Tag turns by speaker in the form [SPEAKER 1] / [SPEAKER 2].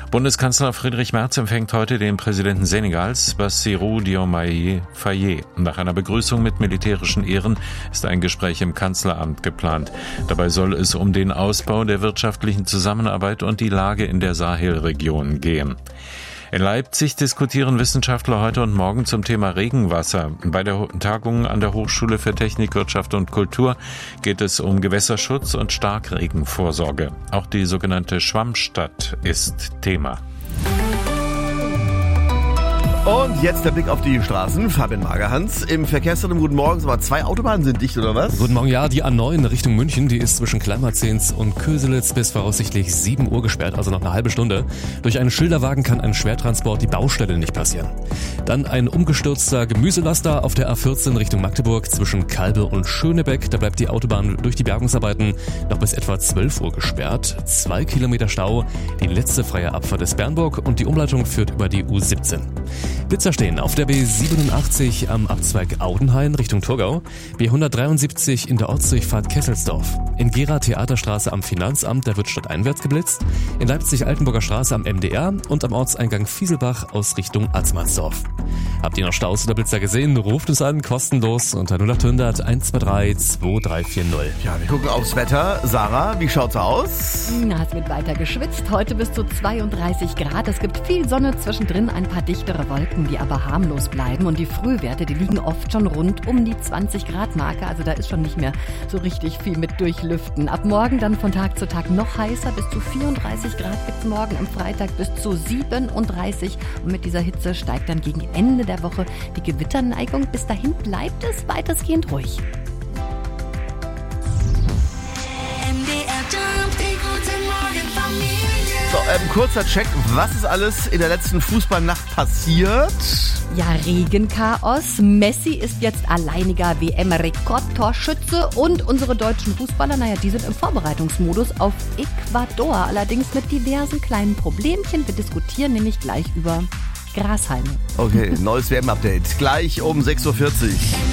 [SPEAKER 1] Bundeskanzler Friedrich Merz empfängt heute den Präsidenten Senegals, Bassirou Diomaye Faye. Nach einer Begrüßung mit militärischen Ehren ist ein Gespräch im Kanzleramt geplant. Dabei soll es um den Ausbau der wirtschaftlichen Zusammenarbeit und die Lage in der Sahelregion gehen. In Leipzig diskutieren Wissenschaftler heute und morgen zum Thema Regenwasser. Bei der Tagung an der Hochschule für Technik, Wirtschaft und Kultur geht es um Gewässerschutz und Starkregenvorsorge. Auch die sogenannte Schwammstadt ist Thema.
[SPEAKER 2] Und jetzt der Blick auf die Straßen. Fabian Magerhans im Verkehrszentrum. Guten Morgen. Aber 2 Autobahnen sind dicht, oder was?
[SPEAKER 3] Guten Morgen, ja. Die A9 Richtung München, die ist zwischen Kleimarzens und Köselitz bis voraussichtlich 7 Uhr gesperrt, also noch eine halbe Stunde. Durch einen Schilderwagen kann ein Schwertransport die Baustelle nicht passieren. Dann ein umgestürzter Gemüselaster auf der A14 Richtung Magdeburg zwischen Kalbe und Schönebeck. Da bleibt die Autobahn durch die Bergungsarbeiten noch bis etwa 12 Uhr gesperrt. 2 Kilometer Stau. Die letzte freie Abfahrt ist Bernburg und die Umleitung führt über die U17. Blitzer stehen auf der B87 am Abzweig Audenhain Richtung Thurgau, B173 in der Ortsdurchfahrt Kesselsdorf, in Gera Theaterstraße am Finanzamt, da wird stadteinwärts geblitzt, in Leipzig Altenburger Straße am MDR und am Ortseingang Fieselbach aus Richtung Atzmannsdorf. Habt ihr noch Staus oder Blitzer gesehen? Ruft uns an, kostenlos unter 0800 123 2340.
[SPEAKER 2] Ja, wir gucken aufs Wetter. Sarah, wie schaut's aus?
[SPEAKER 4] Na, es wird weiter geschwitzt. Heute bis zu 32 Grad. Es gibt viel Sonne, zwischendrin ein paar dichtere Wolken, die aber harmlos bleiben. Und die Frühwerte, die liegen oft schon rund um die 20 Grad Marke. Also da ist schon nicht mehr so richtig viel mit Durchlüften. Ab morgen dann von Tag zu Tag noch heißer. Bis zu 34 Grad gibt's morgen, am Freitag bis zu 37. Und mit dieser Hitze steigt dann gegen Ende der Woche die Gewitterneigung. Bis dahin bleibt es weitestgehend ruhig.
[SPEAKER 2] So, kurzer Check. Was ist alles in der letzten Fußballnacht passiert?
[SPEAKER 4] Ja, Regenchaos. Messi ist jetzt alleiniger WM-Rekordtorschütze und unsere deutschen Fußballer, die sind im Vorbereitungsmodus auf Ecuador. Allerdings mit diversen kleinen Problemchen. Wir diskutieren nämlich gleich über Grashalme.
[SPEAKER 2] Okay, neues WM-Update. Gleich um 6.40 Uhr.